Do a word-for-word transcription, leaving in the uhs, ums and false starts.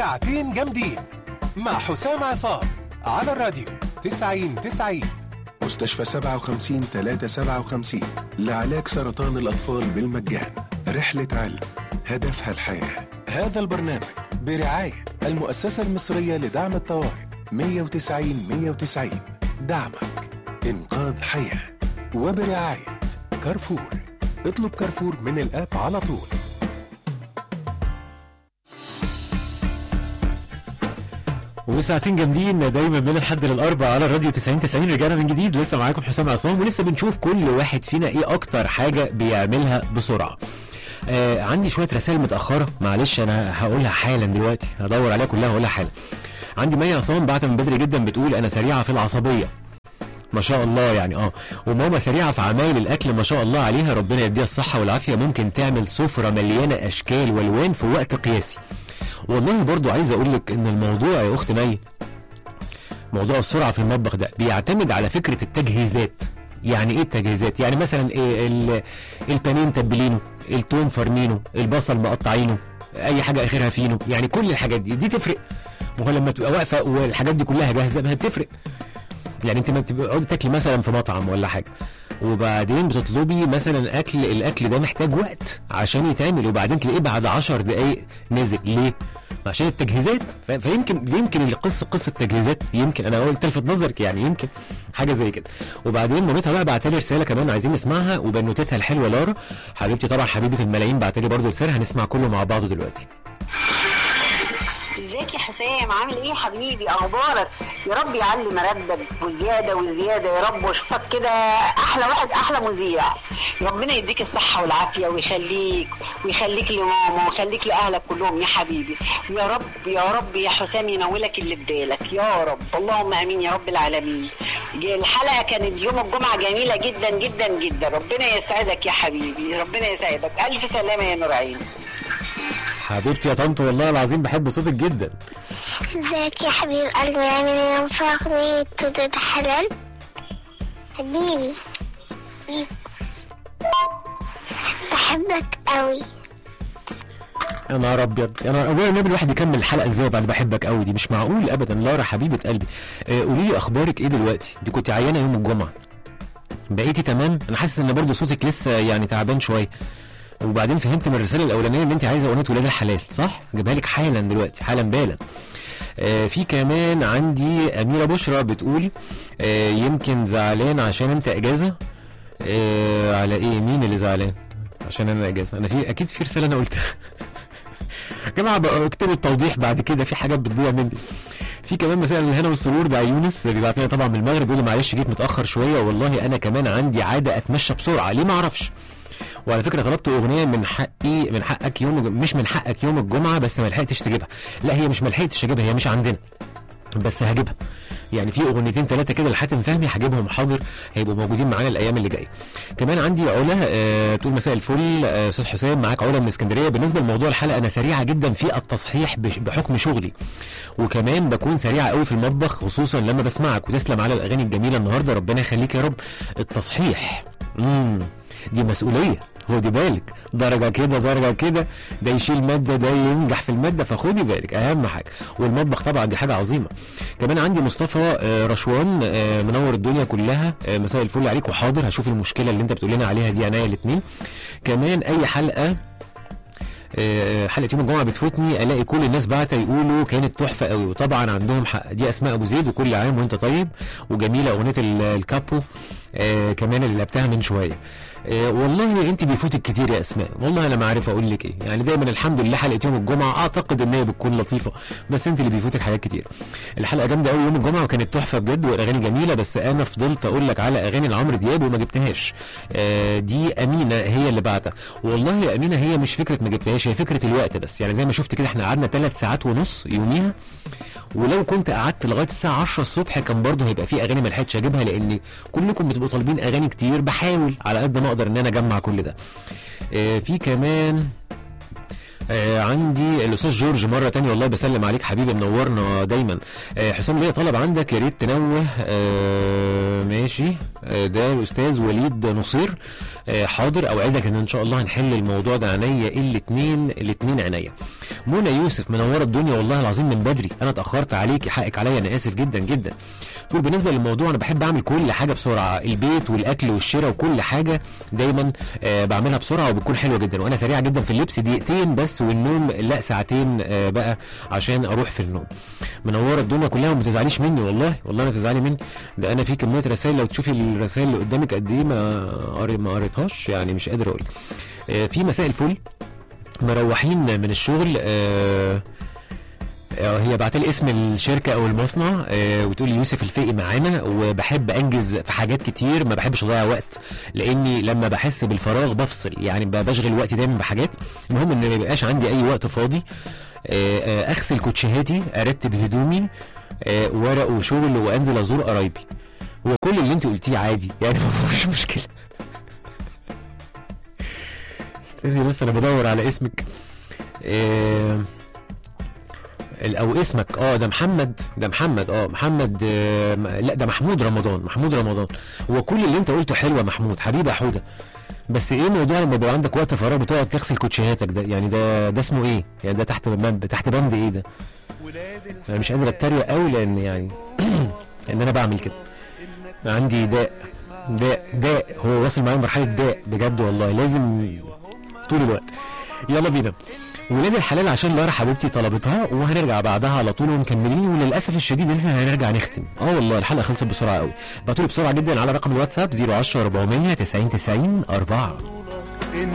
ساعتين جامدين مع حسام عصام على الراديو تسعين تسعين. مستشفى سبعة وخمسين ثلاثة سبعة وخمسين لعلاج سرطان الأطفال بالمجان. رحلة علم هدفها الحياة. هذا البرنامج برعاية المؤسسة المصرية لدعم الطوارئ مية وتسعين مية وتسعين. دعمك إنقاذ حياة. وبرعاية كارفور. اطلب كارفور من الآب على طول. وساعتين جامدين دايما من الحد للاربع على الراديو تسعين تسعين. رجعنا من جديد، لسه معاكم حسام عصام، ولسه بنشوف كل واحد فينا ايه اكتر حاجه بيعملها بسرعه. آه عندي شويه رسائل متاخره، معلش انا هقولها حالا دلوقتي، هدور عليها كلها هقولها حالا. عندي مي عصام بعت من بدري جدا، بتقول انا سريعه في العصبيه ما شاء الله يعني اه وماما سريعه في عمايل الاكل ما شاء الله عليها، ربنا يديها الصحه والعافيه، ممكن تعمل سفره مليانه اشكال والوان في وقت قياسي. والله برضو عايز اقول لك ان الموضوع يا اخت مي، موضوع السرعه في المطبخ ده بيعتمد على فكره التجهيزات. يعني ايه التجهيزات؟ يعني مثلا إيه؟ البانيه متبلينه، التوم فرمينه، البصل مقطعينه، اي حاجه اخرها فينو، يعني كل الحاجات دي دي تفرق. ما هو لما تبقى واقفه والحاجات دي كلها جاهزه ما بتفرق. يعني انت ما بتقعدي تاكلي مثلا في مطعم ولا حاجه وبعدين بتطلبي مثلا اكل، الاكل ده محتاج وقت عشان يتعمل، وبعدين تلاقيه بعد عشر دقايق نزل. ليه؟ عشان التجهيزات. فيمكن يمكن القصه قصه تجهيزات، يمكن انا قلت تلفت نظرك يعني يمكن حاجه زي كده. وبعدين مامتها بقى بعتلي رساله كمان عايزين نسمعها، وبنوتتها الحلوه لارا حبيبتي طبعا حبيبه الملايين بعتلي برضو رساله، هنسمع كله مع بعضه دلوقتي. ازيك يا حسام؟ عامل ايه يا حبيبي؟ اخبارك؟ يا رب يعلي مرتبك وزياده وزياده يا رب، واشوفك كده احلى واحد، احلى مذيع. ربنا يديك الصحه والعافيه ويخليك ويخليك لماما ويخليك لاهلك كلهم يا حبيبي. يا رب يا رب يا حسام ينولك اللي بدالك يا رب، اللهم امين يا رب العالمين. الحلقه كانت يوم الجمعه جميله جدا جدا جدا، ربنا يسعدك يا حبيبي، ربنا يسعدك. الف سلامه يا نور عين. حبيبتي يا طنط والله العظيم بحب صوتك جدا. ازيك يا حبيب قلبي؟ عامل ايه؟ ينفعني تدب حلال حبيبي، بحبك قوي. يا نهار ابيض، يا نهار ابيض، النبي الواحد يكمل الحلقه ازاي بعد بحبك قوي دي؟ مش معقول ابدا. لارا حبيبه قلبي، آه قولي لي اخبارك ايه دلوقتي؟ دي كنت عيانه يوم الجمعه، بقيتي تمام؟ انا حاسس ان برضو صوتك لسه يعني تعبان شويه. وبعدين فهمت من الرساله الاولانيه ان انت عايزه اغنيه ولاد الحلال، صح؟ جايبها لك حالا دلوقتي حالا بالا. آه في كمان عندي اميره بشرى بتقول آه يمكن زعلان عشان انت اجازه. آه على ايه؟ مين اللي زعلان عشان انا اجازه؟ انا في اكيد في رساله انا قلتها يا جماعه بقى اكتبوا التوضيح بعد كده، في حاجات بتضيع مني. في كمان مساء الهنا والسرور ده يونس بيبعت لنا طبعا من المغرب، بيقول معلش جيت متاخر شويه، والله انا كمان عندي عاده اتمشى بسرعه، ليه ما اعرفش. وعلى فكره طلبت اغنيه من حقي من حقك يوم، مش من حقك يوم الجمعه، بس ما لحقتش تجيبها. لا هي مش ما لحقتش اجيبها، هي مش عندنا بس هجيبها. يعني في اغنيتين ثلاثه كده لحاتم فهمي هجيبهم حاضر، هيبقوا موجودين معانا الايام اللي جايه. كمان عندي علا أه تقول مساء الفل استاذ حسام، معاك علا من اسكندريه. بالنسبه لموضوع الحلقه انا سريعه جدا في التصحيح بحكم شغلي، وكمان بكون سريعه قوي في المطبخ خصوصا لما بسمعك، وتسلم على الاغاني الجميله النهارده، ربنا يخليك يا رب. التصحيح امم دي مسؤوليه، خدي بالك، درجه كده درجه كده، ده يشيل ماده ده ينجح في الماده، فخدي بالك اهم حاجه. والمطبخ طبعا دي حاجه عظيمه. كمان عندي مصطفى رشوان منور الدنيا كلها، مساء الفل عليك، وحاضر هشوف المشكله اللي انت بتقول لنا عليها دي عينيا الاثنين. كمان اي حلقه حلقه يوم الجمعه بتفوتني الاقي كل الناس بعتها يقولوا كانت تحفه قوي، وطبعا عندهم حق. دي اسماء ابو زيد، وكل عام وانت طيب، وجميله اغنيه الكابو آه كمان اللي لعبتها من شويه. آه والله انت بيفوتك كتير يا اسماء، والله انا ما عارف اقول لك ايه. يعني دايما الحمد لله حلقه يوم الجمعه اعتقد ان هي بتكون لطيفه، بس انت اللي بيفوتك حاجات كتير. الحلقه جامده قوي يوم الجمعه وكانت تحفه بجد، والاغاني جميله، بس انا فضلت اقول لك على اغاني لعمرو دياب وما جبتهاش. آه دي امينه هي اللي بعتها. والله يا امينه هي مش فكره ما جبتهاش، هي فكره الوقت بس. يعني زي ما شفت كده احنا قعدنا ثلاث ساعات ونص يوميها، ولو كنت قعدت لغايه الساعه عشرة الصبح كان برضه هيبقى في اغاني ما لحقتش اجيبها، لان كلكم بتبقوا طالبين اغاني كتير، بحاول على قد ما اقدر ان انا اجمع كل ده. آه في كمان آه عندي الاستاذ جورج مره تانية، والله بسلم عليك حبيبي، منورنا دايما. آه حسام ليا طلب عندك، يا ريت تنوه. آه ماشي. آه ده الاستاذ وليد نصير. آه حاضر، اوعدك ان ان شاء الله هنحل الموضوع ده عينيا الاثنين الاثنين عينيا. منى يوسف منوره الدنيا والله العظيم من بدري، انا اتاخرت عليكي، حقك عليا، انا اسف جدا جدا. تقول بالنسبه للموضوع انا بحب اعمل كل حاجه بسرعه، البيت والاكل والشراء وكل حاجه دايما آه بعملها بسرعه وبتكون حلوه جدا، وانا سريعه جدا في اللبس، دقيقتين بس، والنوم لا ساعتين آه بقى عشان اروح في النوم. منوره الدنيا كلها، وما تزعليش مني والله، والله ما تزعلي مني، ده انا في كميه رسائل لو تشوفي الرسائل اللي قدامك قد ايه ما قري ما قريتهاش، يعني مش قادر اقول. آه في مساء الفل، مروحين من الشغل. آه هي بعتلي اسم الشركه او المصنع، آه وتقولي يوسف الفقي معانا، وبحب انجز في حاجات كتير، ما بحبش اضيع وقت، لاني لما بحس بالفراغ بفصل، يعني بشغل وقتي دايما بحاجات. المهم ان ما يبقاش عندي اي وقت فاضي. آه آه اغسل كوتشيهاتي، ارتب هدومي، آه ورق وشغل، وانزل ازور قرايبي. هو كل اللي انت قلتيه عادي يعني، ما فيهوش مشكله. استني بس انا بدور على اسمك. آه او اسمك اه ده محمد، ده محمد اه محمد آه لا ده محمود رمضان، محمود رمضان. هو كل اللي انت قلته حلو يا محمود حبيبي يا حوده، بس ايه موضوع لما يبقى عندك وقت فراغ بتقعد تغسل كوتشيهاتك ده؟ يعني ده ده اسمه ايه؟ يعني ده تحت بند تحت بند ايه ده؟ انا مش قادر اتريق قوي، لان يعني ان انا بعمل كده. عندي داء داء داء هو واصل معايا مرحله داء بجد والله، لازم طول الوقت. يلا بينا ولاد الحلال عشان لارا حبيبتي طلبتها، وهنرجع بعدها على طول ومكملين. وللاسف الشديد ان احنا هنرجع نختم، اه والله الحلقه خلصت بسرعه قوي. بعتولي بسرعه جدا على رقم الواتساب صفر عشرة أربعمية تسعين تسعين أربعة.